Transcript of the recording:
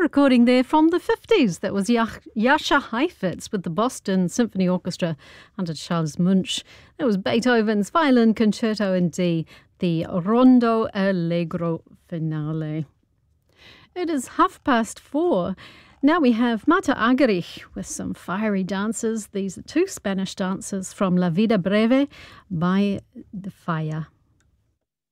recording there from the 50s. That was Jascha Heifetz with the Boston Symphony Orchestra under Charles Munch. That was Beethoven's Violin Concerto in D, the Rondo Allegro Finale. It is 4:30. Now we have Marta Argerich with some fiery dances. These are two Spanish dances from La Vida Breve by the Falla.